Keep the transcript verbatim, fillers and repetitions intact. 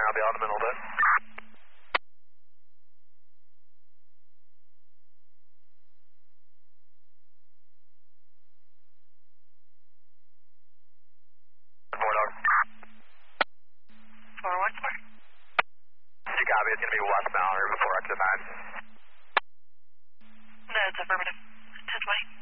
I'll be out in a little bit. Four dog. Four one four. You copy, it's going to be westbound or before exit nine. That's affirmative. ten twenty.